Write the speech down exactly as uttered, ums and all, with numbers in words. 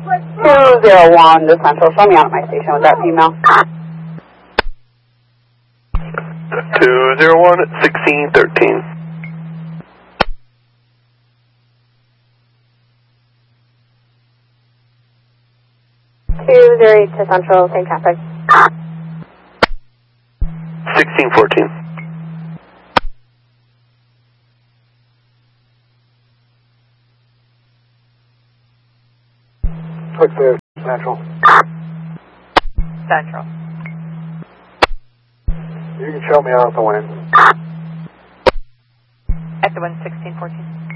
two zero one to Central. Show me out at my station with that female. two zero one, sixteen thirteen. two zero eight to Central, Saint Catherick. sixteen fourteen. Click there, Central. Central. You can show me out the wind. At the wind, sixteen fourteen.